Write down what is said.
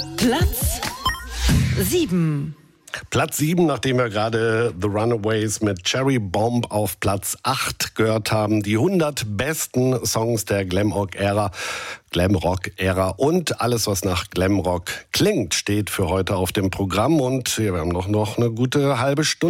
Platz 7. Platz 7, nachdem wir gerade The Runaways mit Cherry Bomb auf Platz 8 gehört haben. Die 100 besten Songs der Glamrock-Ära und alles, was nach Glamrock klingt, steht für heute auf dem Programm. Und wir haben noch eine gute halbe Stunde.